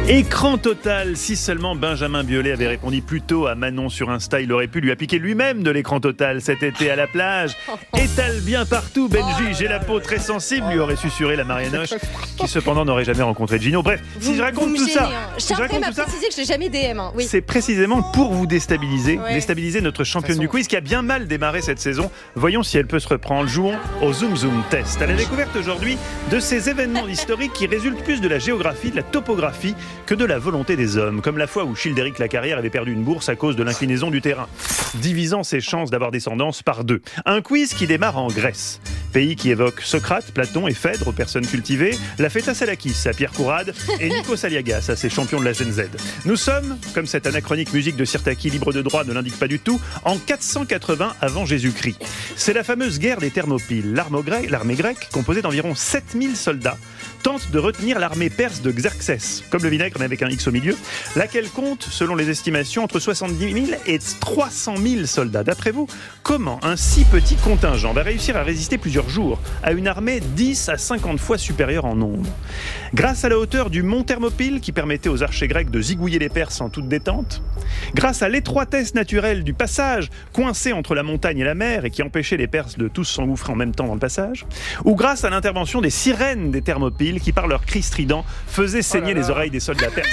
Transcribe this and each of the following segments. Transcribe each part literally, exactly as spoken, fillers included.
Écran total, si seulement Benjamin Biolay avait répondu plus tôt à Manon sur Insta, il aurait pu lui appliquer lui-même de l'écran total cet été à la plage. Étale bien partout, Benji, j'ai la peau très sensible, lui aurait susurré la Marianoche, qui cependant n'aurait jamais rencontré Gino. Bref, vous, si je raconte tout ça, hein. je tiens quand même à préciser que je l'ai jamais D M. Hein. Oui. C'est précisément pour vous déstabiliser, ouais. déstabiliser notre championne du quiz qui a bien mal démarré cette saison. Voyons si elle peut se reprendre. Jouons au Zoom Zoom Test. À la découverte aujourd'hui de ces événements historiques qui résultent plus de la géographie, de la topographie que de la volonté des hommes, comme la fois où Childéric Lacarrière avait perdu une bourse à cause de l'inclinaison du terrain, divisant ses chances d'avoir descendance par deux. Un quiz qui démarre en Grèce, pays qui évoque Socrate, Platon et Phèdre aux personnes cultivées, la Feta Salakis à Pierre Courade et Nikos Aliagas à ses champions de la Gen Z. Nous sommes, comme cette anachronique musique de Sirtaki libre de droit ne l'indique pas du tout, en quatre cent quatre-vingts avant Jésus-Christ. C'est la fameuse guerre des Thermopyles. L'armée grecque, composée d'environ sept mille soldats, tente de retenir l'armée perse de Xerxès, comme le vinaigre mais avec un X au milieu, laquelle compte, selon les estimations, entre soixante-dix mille et trois cent mille soldats. D'après vous, comment un si petit contingent va réussir à résister plusieurs jours à une armée dix à cinquante fois supérieure en nombre? Grâce à la hauteur du mont Thermopyle qui permettait aux archers grecs de zigouiller les Perses en toute détente? Grâce à l'étroitesse naturelle du passage, coincé entre la montagne et la mer et qui empêchait les Perses de tous s'engouffrer en même temps dans le passage? Ou grâce à l'intervention des sirènes des Thermopyles qui, par leurs cris stridents, faisaient saigner oh là là. les oreilles des soldats perses?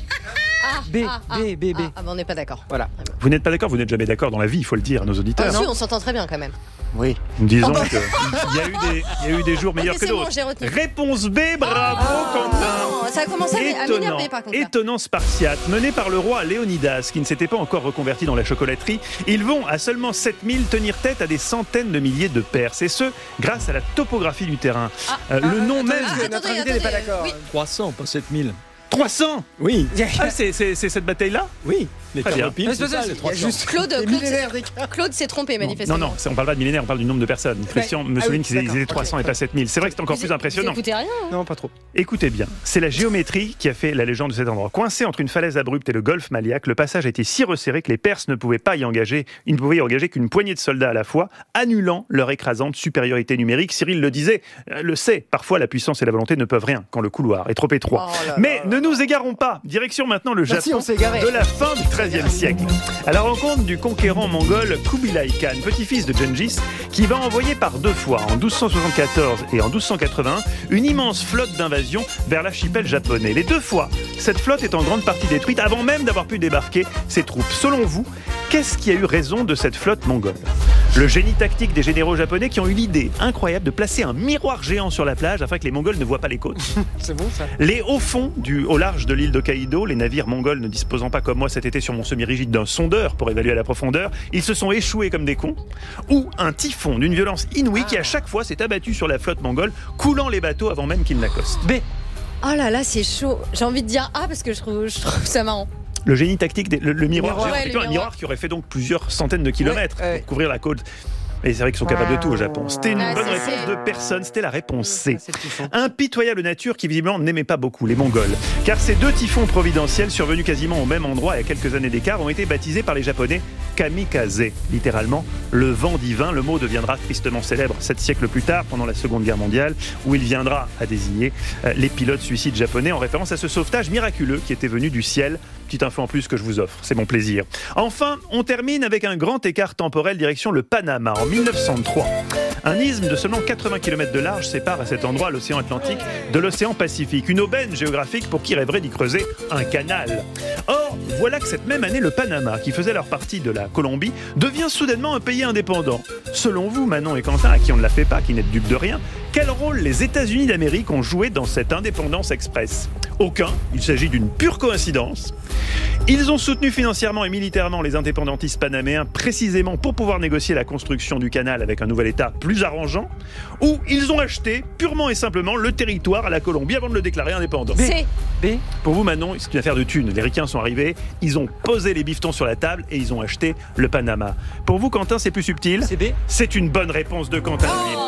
Ah, B, ah, B, B, B. Ah, ah bah on n'est pas d'accord. Voilà. Vous n'êtes pas d'accord, vous n'êtes jamais d'accord dans la vie, il faut le dire à nos auditeurs. Ah, si, on s'entend très bien quand même. Oui. Disons qu'il y a eu des, il y a eu des jours meilleurs okay, que d'autres. Bon, Réponse B, bravo oh, Quentin. Non, ça a commencé à m'énerver par contre. Étonnant Spartiate, mené par le roi Léonidas, qui ne s'était pas encore reconverti dans la chocolaterie, ils vont à seulement sept mille tenir tête à des centaines de milliers de Perses, et ce, grâce à la topographie du terrain. Ah, euh, ah, le nom même... Ah, notre invité n'est pas d'accord. Oui. trois cents, pas sept mille. trois cents Oui. Ah, c'est, c'est, c'est cette bataille-là? Oui. Les Thermopyles, c'est ça, c'est trois cents. Juste Claude, Claude, Claude s'est trompé manifestement. Non, non, on parle pas de millénaire, on parle du nombre de personnes. Christian me souligne ah oui, qu'ils étaient trois cents okay. et pas sept mille. C'est vrai que c'est encore vous, plus impressionnant. Vous écoutez rien hein? Non, pas trop. Écoutez bien, c'est la géométrie qui a fait la légende de cet endroit. Coincé entre une falaise abrupte et le golfe Maliaque, le passage était si resserré que les Perses ne pouvaient pas y engager, ils ne pouvaient y engager qu'une poignée de soldats à la fois, annulant leur écrasante supériorité numérique. Cyril le disait, euh, le sait, parfois la puissance et la volonté ne peuvent rien quand le couloir est trop étroit. Oh là Mais là ne là nous égarons pas. Direction maintenant le Japon bah si, de de la fin du treizième siècle. À la rencontre du conquérant mongol Kubilai Khan, petit-fils de Gengis, qui va envoyer par deux fois, en douze cent soixante-quatorze et en douze cent quatre-vingts, une immense flotte d'invasion vers l'archipel japonais. Les deux fois, cette flotte est en grande partie détruite avant même d'avoir pu débarquer ses troupes. Selon vous, qu'est-ce qui a eu raison de cette flotte mongole? Le génie tactique des généraux japonais qui ont eu l'idée incroyable de placer un miroir géant sur la plage afin que les Mongols ne voient pas les côtes. C'est bon ça. Les hauts fonds du, au large de l'île d'Hokkaido, les navires mongols ne disposant pas comme moi cet été sur mon semi-rigide d'un sondeur pour évaluer la profondeur, ils se sont échoués comme des cons. Ou un typhon d'une violence inouïe qui à chaque fois s'est abattu sur la flotte mongole, coulant les bateaux avant même qu'ils n'accostent. B. Oh là là, c'est chaud. J'ai envie de dire A parce que je trouve, je trouve ça marrant. Le génie tactique, des, le, le miroir, miroir, ouais, un miroir. miroir qui aurait fait donc plusieurs centaines de kilomètres ouais, ouais. pour couvrir la côte. Et c'est vrai qu'ils sont capables de tout au Japon. C'était une ah, bonne c'est, réponse c'est... de personne, c'était la réponse C. Ah, Impitoyable nature qui visiblement n'aimait pas beaucoup les Mongols. Car ces deux typhons providentiels survenus quasiment au même endroit et à quelques années d'écart ont été baptisés par les Japonais kamikaze, littéralement le vent divin. Le mot deviendra tristement célèbre sept siècles plus tard, pendant la Seconde Guerre mondiale, où il viendra à désigner euh, les pilotes suicides japonais en référence à ce sauvetage miraculeux qui était venu du ciel. Petite info en plus que je vous offre, c'est mon plaisir. Enfin, on termine avec un grand écart temporel direction le Panama en mille neuf cent trois. Un isthme de seulement quatre-vingts kilomètres de large sépare à cet endroit l'océan Atlantique de l'océan Pacifique. Une aubaine géographique pour qui rêverait d'y creuser un canal. Or, voilà que cette même année, le Panama, qui faisait leur partie de la Colombie, devient soudainement un pays indépendant. Selon vous, Manon et Quentin, à qui on ne la fait pas, qui n'êtes dupes de rien, quel rôle les États-Unis d'Amérique ont joué dans cette indépendance express? Aucun, il s'agit d'une pure coïncidence. Ils ont soutenu financièrement et militairement les indépendantistes panaméens précisément pour pouvoir négocier la construction du canal avec un nouvel État plus arrangeant, ou ils ont acheté purement et simplement le territoire à la Colombie avant de le déclarer indépendant. B. B. Pour vous Manon, c'est une affaire de thunes. Les ricains sont arrivés, ils ont posé les bifetons sur la table et ils ont acheté le Panama. Pour vous Quentin, c'est plus subtil. C'est B. C'est une bonne réponse de Quentin. Oh,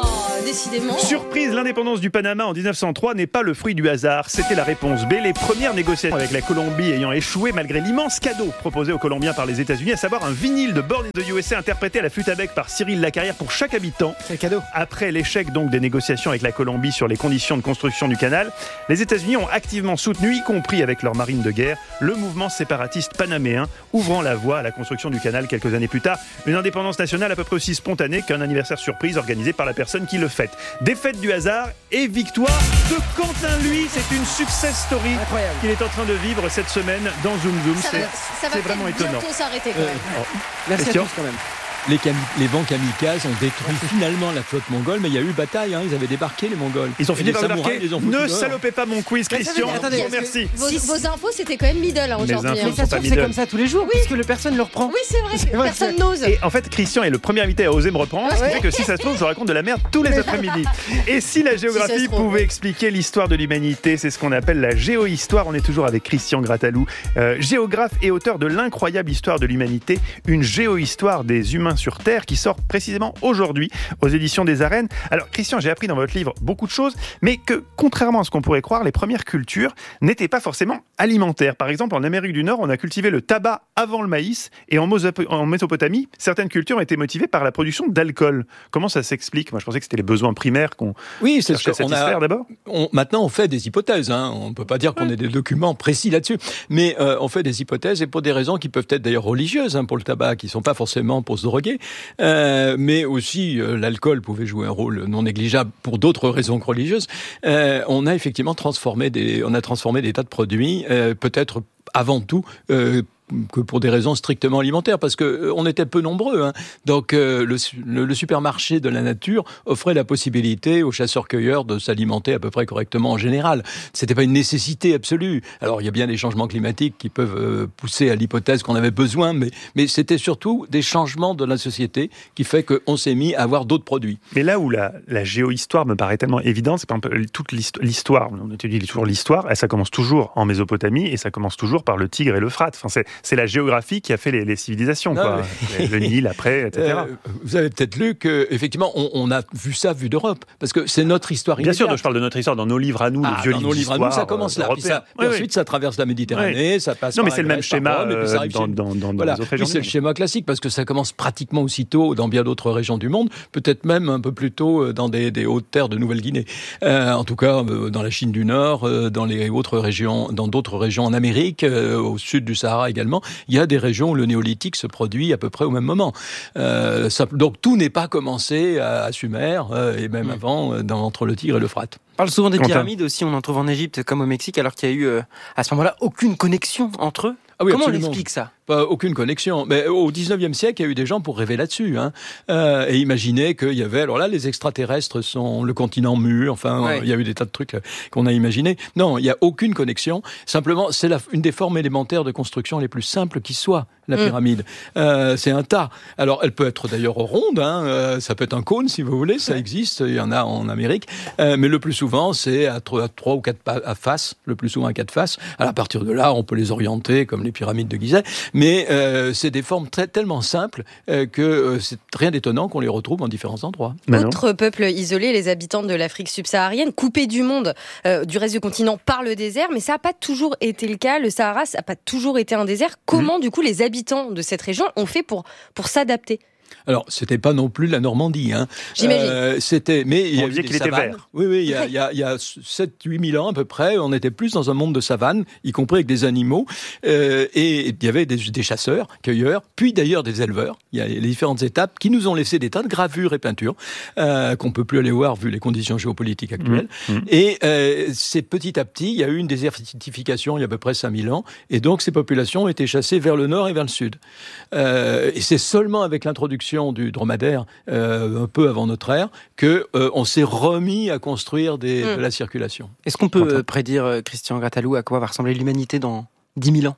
décidément. Surprise, l'indépendance du Panama en dix-neuf cent trois n'est pas le fruit du hasard. C'était la réponse B. Les premières négociations avec la Colombie ayant échoué malgré l'immense cadeau proposé aux Colombiens par les États-Unis, à savoir un vinyle de Born in the U S A interprété à la flûte à bec par Cyril Lacarrière pour chaque habitant. C'est le cadeau. Après l'échec donc des négociations avec la Colombie sur les conditions de construction du canal, les États-Unis ont activement soutenu, y compris avec leur marine de guerre, le mouvement séparatiste panaméen, ouvrant la voie à la construction du canal quelques années plus tard. Une indépendance nationale à peu près aussi spontanée qu'un anniversaire surprise organisé par la personne qui le fête. Défaite du hasard et victoire de Quentin Lui. C'est une success story Incroyable. qu'il est en train de vivre cette semaine dans Zoom Zoom. Ça C'est, va, ça va c'est vraiment peut-être étonnant. bientôt s'arrêter quand Euh, même. Merci Question à tous quand même. Les, cami- les vents kamikazes ont détruit finalement la flotte mongole, mais il y a eu bataille, hein, ils avaient débarqué les Mongols. Ils ont Et fini les par samouraïs débarquer. les ont foutus Ne dehors. salopez pas mon quiz, Mais ça veut Christian. dire- attendez, Je vous parce que- remercie. Vos, vos infos, c'était quand même middle hein, Mes aujourd'hui. infos hein. Mais ça se pas trouve, c'est middle. comme ça tous les jours, puisque le personne ne le reprend. Oui, c'est vrai. C'est vrai, Personne c'est- n'ose. Et en fait, Christian est le premier invité à oser me reprendre, ce qui Ouais. fait que si ça se trouve, je raconte de la merde tous les après-midi. Et si la géographie Si ça se trouve, pouvait ouais. expliquer l'histoire de l'humanité, c'est ce qu'on appelle la géohistoire. On est toujours avec Christian Gratalou, euh, géographe et auteur de l'incroyable histoire de l'humanité, une géohistoire des humains sur Terre, qui sort précisément aujourd'hui aux éditions des Arènes. Alors, Christian, j'ai appris dans votre livre beaucoup de choses, mais que, contrairement à ce qu'on pourrait croire, les premières cultures n'étaient pas forcément alimentaires. Par exemple, en Amérique du Nord, on a cultivé le tabac avant le maïs, et en, Mosopo- en Mésopotamie, certaines cultures ont été motivées par la production d'alcool. Comment ça s'explique ? Moi, je pensais que c'était les besoins primaires qu'on Oui, c'est ce cherchait à qu'on a. satisfaire d'abord. On, maintenant, on fait des hypothèses. Hein. On ne peut pas dire qu'on ait des documents précis là-dessus, mais euh, on fait des hypothèses et pour des raisons qui peuvent être d'ailleurs religieuses hein, pour le tabac, qui ne sont pas forcément pour se droguer, euh, mais aussi euh, l'alcool pouvait jouer un rôle non négligeable pour d'autres raisons que religieuses. Euh, on a effectivement transformé des, on a transformé des tas de produits, euh, peut-être avant tout. Euh, que pour des raisons strictement alimentaires, parce que euh, on était peu nombreux. Hein. Donc euh, le, le, le supermarché de la nature offrait la possibilité aux chasseurs-cueilleurs de s'alimenter à peu près correctement en général. C'était pas une nécessité absolue. Alors il y a bien des changements climatiques qui peuvent euh, pousser à l'hypothèse qu'on avait besoin, mais, mais c'était surtout des changements de la société qui fait qu'on s'est mis à avoir d'autres produits. Mais là où la, la géohistoire me paraît tellement évidente, c'est par exemple toute l'histoire, on étudie toujours l'histoire, et ça commence toujours en Mésopotamie, et ça commence toujours par le Tigre et l'Euphrate. Enfin, c'est, c'est la géographie qui a fait les, les civilisations, Non, quoi. mais... Le Nil après, et cetera. Euh, vous avez peut-être lu qu'effectivement, on, on a vu ça vu d'Europe, parce que c'est notre histoire Bien immédiate. sûr, je parle de notre histoire, dans nos livres à nous, Ah, les vieux dans livres nos livres à nous, ça commence là. Puis, ça, puis oui, ensuite, oui. ça traverse la Méditerranée, Oui. ça passe Non, par mais la c'est le même Grèce, par schéma Rome, et puis ça euh, arrive dans, chez- dans, dans, Voilà. dans les autres Oui, régions. c'est le schéma classique, parce que ça commence pratiquement aussitôt dans bien d'autres régions du monde, peut-être même un peu plus tôt dans des, des hautes terres de Nouvelle-Guinée. Euh, en tout cas, euh, dans la Chine du Nord, euh, dans les autres régions, dans d'autres régions en Amérique, euh, au sud du Sahara également, il y a des régions où le néolithique se produit à peu près au même moment. Euh, ça, donc tout n'est pas commencé à, à Sumer, euh, et même Mmh. avant, euh, dans, entre le Tigre et l'Euphrate. On parle souvent des Quentin. pyramides aussi, on en trouve en Égypte comme au Mexique, alors qu'il y a eu euh, à ce moment-là aucune connexion entre eux. Ah oui, Comment absolument. on explique ça ? Pas aucune connexion. Mais au dix-neuvième siècle, il y a eu des gens pour rêver là-dessus, hein, euh, et imaginer qu'il y avait. Alors là, les extraterrestres sont le continent mu. Enfin, Ouais. il y a eu des tas de trucs qu'on a imaginés. Non, il y a aucune connexion. Simplement, c'est la, une des formes élémentaires de construction les plus simples qui soit. La Mm. pyramide, euh, c'est un tas. Alors, elle peut être d'ailleurs ronde. Hein, euh, ça peut être un cône, si vous voulez. Ça existe. Il y en a en Amérique. Euh, mais le plus souvent, c'est à trois, à trois ou quatre pa- à faces. Le plus souvent à quatre faces. Alors, à partir de là, on peut les orienter comme les pyramides de Gizeh. Mais euh, c'est des formes très, tellement simples euh, que euh, c'est rien d'étonnant qu'on les retrouve en différents endroits. Manon. Autre peuple isolé, les habitants de l'Afrique subsaharienne, coupés du monde, euh, du reste du continent par le désert, mais ça n'a pas toujours été le cas. Le Sahara, ça n'a pas toujours été un désert. Comment, du coup, les habitants de cette région ont fait pour, pour s'adapter ? Alors, c'était pas non plus la Normandie, hein. J'imagine. Euh, c'était, mais il y On a eu disait des qu'il était savanes. vert. Oui, oui, il y a, il y a, il y a sept à huit mille ans à peu près, on était plus dans un monde de savane, y compris avec des animaux, euh, et il y avait des, des chasseurs, cueilleurs, puis d'ailleurs des éleveurs. Il y a les différentes étapes qui nous ont laissé des tas de gravures et peintures euh, qu'on peut plus aller voir vu les conditions géopolitiques actuelles. Mmh, mmh. Et euh, c'est petit à petit, il y a eu une désertification il y a à peu près cinq mille ans, et donc ces populations ont été chassées vers le nord et vers le sud. Euh, et c'est seulement avec l'introduction du dromadaire, euh, un peu avant notre ère, que euh, on s'est remis à construire des, Mm. de la circulation. Est-ce qu'on peut Quentin. euh, prédire, euh, Christian Gratalou, à quoi va ressembler l'humanité dans dix mille ans ?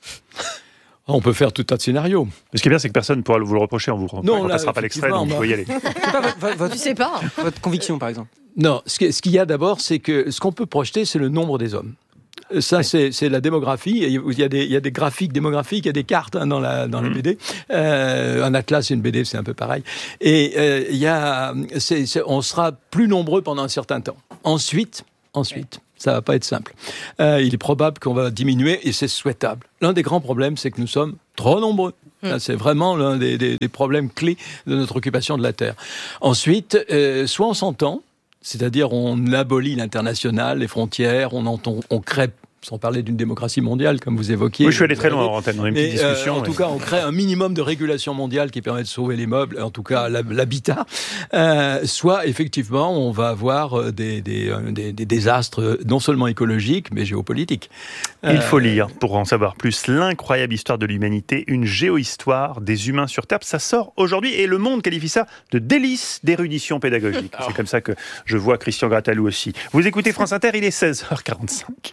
On peut faire tout un tas de scénarios. Mais ce qui est bien, c'est que personne ne pourra vous le reprocher. On vous on Non, là, passera pas l'extrait, donc vous pouvez y aller. C'est pas votre, votre- Je sais pas. votre conviction, par exemple. Non, ce qui- ce qu'il y a d'abord, c'est que ce qu'on peut projeter, c'est le nombre des hommes. Ça, c'est, c'est la démographie. Il y a des, il y a des graphiques démographiques, il y a des cartes hein, dans la, dans mmh. la B D. Euh, un atlas et une B D, c'est un peu pareil. Et euh, il y a, c'est, c'est, on sera plus nombreux pendant un certain temps. Ensuite, ensuite. Ouais. Ça va pas être simple. Euh, il est probable qu'on va diminuer et c'est souhaitable. L'un des grands problèmes, c'est que nous sommes trop nombreux. Mmh. C'est vraiment l'un des, des, des problèmes clés de notre occupation de la Terre. Ensuite, euh, soit on s'entend, c'est-à-dire on abolit l'international, les frontières, on, entend, on crée, sans parler d'une démocratie mondiale, comme vous évoquiez. Oui, je suis allé très loin en antenne, dans une petite discussion. Euh, en oui. tout cas, on crée un minimum de régulation mondiale qui permet de sauver les meubles, en tout cas l'habitat. Euh, soit, effectivement, on va avoir des, des, des, des désastres non seulement écologiques, mais géopolitiques. Il euh... faut lire, pour en savoir plus, L'incroyable histoire de l'humanité, une géohistoire des humains sur Terre. Ça sort aujourd'hui et Le Monde qualifie ça de délice d'érudition pédagogique. C'est comme ça que je vois Christian Gratalou aussi. Vous écoutez France Inter, il est seize heures quarante-cinq.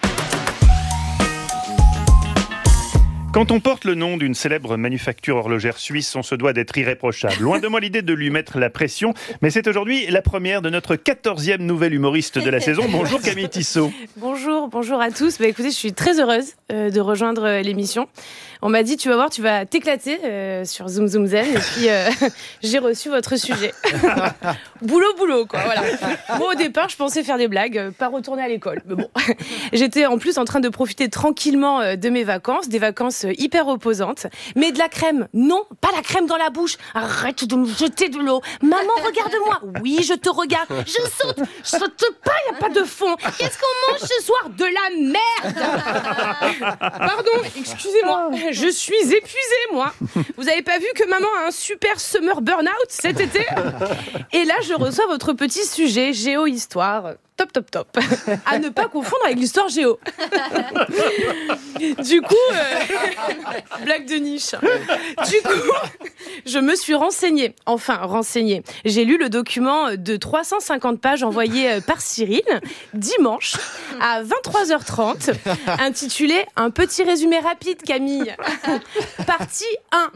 Quand on porte le nom d'une célèbre manufacture horlogère suisse, on se doit d'être irréprochable. Loin de moi l'idée de lui mettre la pression, mais c'est aujourd'hui la première de notre quatorzième nouvelle humoriste de la saison. Bonjour Camille Tissot. Bonjour, bonjour à tous. Bah, écoutez, je suis très heureuse euh, de rejoindre euh, l'émission. On m'a dit, tu vas voir, tu vas t'éclater euh, sur Zoom Zoom Zen. Et puis, euh, j'ai reçu votre sujet. boulot, boulot, quoi. Voilà. Moi, au départ, je pensais faire des blagues, euh, pas retourner à l'école. Mais bon, j'étais en plus en train de profiter tranquillement euh, de mes vacances, des vacances euh, hyper reposantes. Mais de la crème, non, pas la crème dans la bouche. Arrête de me jeter de l'eau. Maman, regarde-moi. Oui, je te regarde. Je saute. Je saute pas, il n'y a pas de fond. Qu'est-ce qu'on mange ce soir? De la merde. Pardon, excusez-moi. Je suis épuisée, moi. Vous avez pas vu que maman a un super summer burn-out cet été? Et là, je reçois votre petit sujet, géo-histoire. Top, top, top. À ne pas confondre avec l'histoire géo. Du coup, euh... blague de niche. Du coup, je me suis renseignée. Enfin, renseignée. J'ai lu le document de trois cent cinquante pages envoyé par Cyril dimanche à vingt-trois heures trente, intitulé « Un petit résumé rapide, Camille ». Partie un.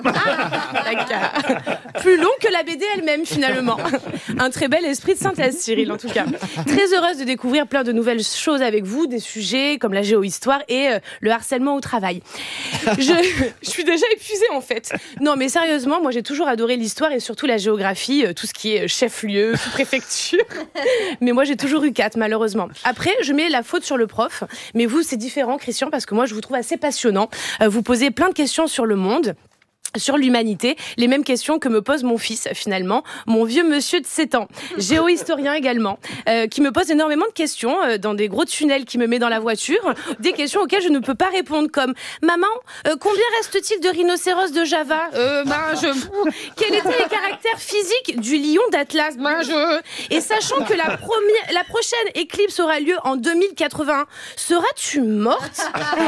Ah, plus long que la B D elle-même, finalement. Un très bel esprit de synthèse, Cyril, en tout cas. Très heureuse de découvrir plein de nouvelles choses avec vous, des sujets comme la géohistoire et euh, le harcèlement au travail. Je, je suis déjà épuisée, en fait. Non, mais sérieusement, moi, j'ai toujours adoré l'histoire et surtout la géographie, euh, tout ce qui est chef-lieu, sous-préfecture. Mais moi, j'ai toujours eu quatre, malheureusement. Après, je mets la faute sur le prof. Mais vous, c'est différent, Christian, parce que moi, je vous trouve assez passionnant. Euh, vous posez plein de questions sur le monde, sur l'humanité, les mêmes questions que me pose mon fils, finalement, mon vieux monsieur de sept ans, géohistorien également, euh, qui me pose énormément de questions euh, dans des gros tunnels qui me met dans la voiture, des questions auxquelles je ne peux pas répondre, comme « Maman, euh, combien reste-t-il de rhinocéros de Java euh, ben, je... Quels étaient les caractères physiques du lion d'Atlas ben, je... Et sachant que la, première, la prochaine éclipse aura lieu en deux mille quatre-vingt-un, seras-tu morte ?»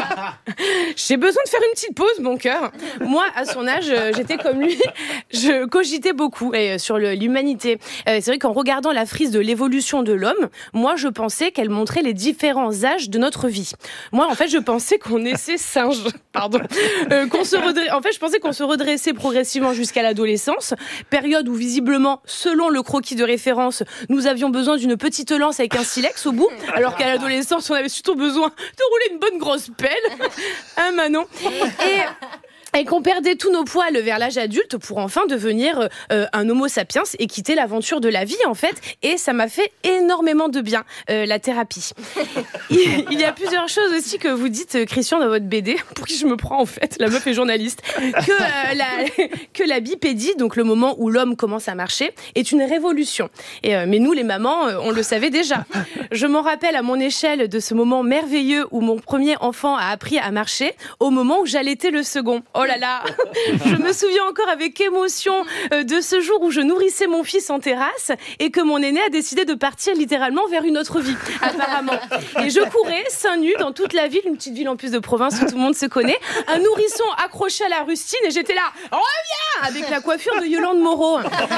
J'ai besoin de faire une petite pause, mon cœur. Moi, à son âge, j'étais comme lui, je cogitais beaucoup et sur le, l'humanité. Euh, c'est vrai qu'en regardant la frise de l'évolution de l'homme, moi je pensais qu'elle montrait les différents âges de notre vie. Moi en fait je pensais qu'on naissait singe, pardon, euh, qu'on se redressait, en fait je pensais qu'on se redressait progressivement jusqu'à l'adolescence, période où visiblement, selon le croquis de référence, nous avions besoin d'une petite lance avec un silex au bout, alors qu'à l'adolescence on avait surtout besoin de rouler une bonne grosse pelle, hein Manon. Et Et qu'on perdait tous nos poils vers l'âge adulte pour enfin devenir euh, un homo sapiens et quitter l'aventure de la vie, en fait. Et ça m'a fait énormément de bien, euh, la thérapie. Il, il y a plusieurs choses aussi que vous dites, Christian, dans votre B D, pour qui je me prends, en fait, la meuf est journaliste, que, euh, la, que la bipédie, donc le moment où l'homme commence à marcher, est une révolution. Et, euh, mais nous, les mamans, euh, on le savait déjà. Je m'en rappelle à mon échelle de ce moment merveilleux où mon premier enfant a appris à marcher, au moment où j'allaitais le second. Oh là là, je me souviens encore avec émotion de ce jour où je nourrissais mon fils en terrasse et que mon aîné a décidé de partir littéralement vers une autre vie, apparemment. Et je courais, seins nus, dans toute la ville, une petite ville en plus de province où tout le monde se connaît, un nourrisson accroché à la rustine et j'étais là, reviens, avec la coiffure de Yolande Moreau.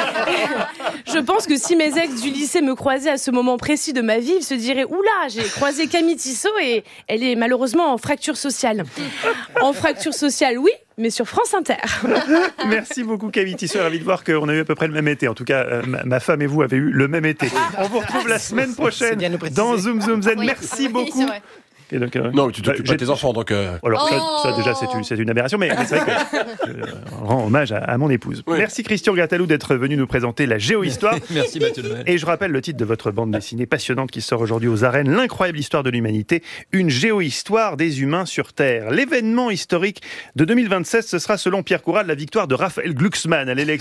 Je pense que si mes ex du lycée me croisaient à ce moment précis de ma vie, ils se diraient, oula, j'ai croisé Camille Tissot et elle est malheureusement en fracture sociale. En fracture sociale, oui, mais sur France Inter. Merci beaucoup Camille Tissot, ravi de voir qu'on a eu à peu près le même été. En tout cas, euh, ma, ma femme et vous avez eu le même été. On vous retrouve la semaine prochaine dans Zoom Zoom Zen. Oui. Merci Oui, beaucoup. Et donc, euh, Non, mais tu bah, t'occupes pas de tes enfants, donc... Euh... Alors Oh ça, ça, déjà, c'est une, c'est une aberration, mais c'est vrai que je rends hommage à, à mon épouse. Oui. Merci Christian Gratalou d'être venu nous présenter la géohistoire. Merci Mathieu Noël. Et je rappelle le titre de votre bande dessinée passionnante qui sort aujourd'hui aux arènes, L'incroyable histoire de l'humanité, une géohistoire des humains sur Terre. L'événement historique de deux mille vingt-seize, ce sera selon Pierre Coural la victoire de Raphaël Glucksmann à l'élection